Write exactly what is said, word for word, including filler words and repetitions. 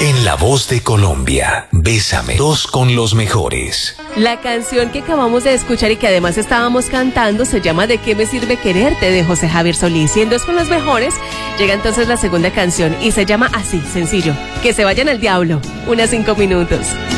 En La Voz de Colombia, Bésame, dos con los mejores. La canción que acabamos de escuchar y que además estábamos cantando se llama ¿De qué me sirve quererte? De José Javier Solís. Y en Dos con los mejores llega entonces la segunda canción y se llama así, sencillo, Que se vayan al diablo, unas cinco minutos.